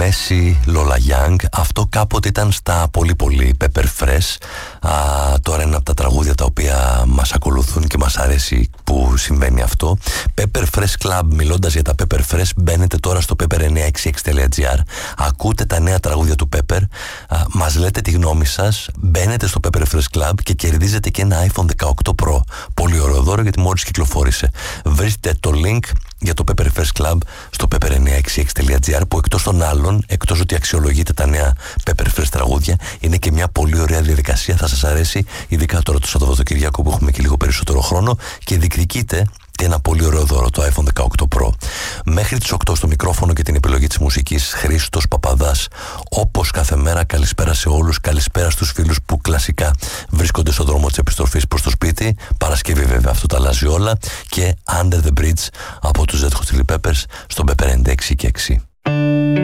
Μέση, Λόλα Young. Αυτό κάποτε ήταν στα πολύ πολύ Pepper Fresh. Τώρα είναι από τα τραγούδια τα οποία μας ακολουθούν και μας αρέσει που συμβαίνει αυτό. Pepper Fresh Club, μιλώντας για τα Pepper Fresh, μπαίνετε τώρα στο pepper966.gr, ακούτε τα νέα τραγούδια του Pepper, μας λέτε τη γνώμη σας, μπαίνετε στο Pepper Fresh Club και κερδίζετε και ένα iPhone 18 Pro. Πολύ ωραίο δώρο γιατί μόλις κυκλοφόρησε. Βρίσκετε το link για το Pepper Fresh Club στο pepper966.gr, που εκτός των άλλων, εκτός ότι αξιολογείτε τα νέα Pepper Fresh τραγούδια, είναι και μια πολύ ωραία διαδικασία. Θα σας αρέσει, ειδικά τώρα το Σαββατοκυριακό που έχουμε και λίγο περισσότερο χρόνο, και διεκδικείτε και ένα πολύ ωραίο δώρο, το iPhone 18 Pro. Μέχρι τις 8 στο μικρόφωνο και την επιλογή της μουσικής, Χρήστος Παπαδάς. Όπως κάθε μέρα, καλησπέρα σε όλους, καλησπέρα στους φίλους που κλασικά βρίσκονται στον δρόμο της επιστροφής προς το σπίτι. Παρασκευή βέβαια, αυτό τα αλλάζει όλα. Και Under the Bridge από τους Red Hot Chili Peppers στον Pepper 96 και 6.